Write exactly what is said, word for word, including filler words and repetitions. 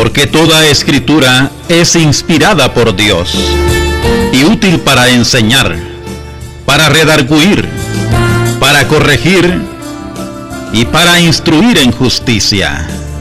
Porque toda escritura es inspirada por Dios y útil para enseñar, para redarguir, para corregir y para instruir en justicia,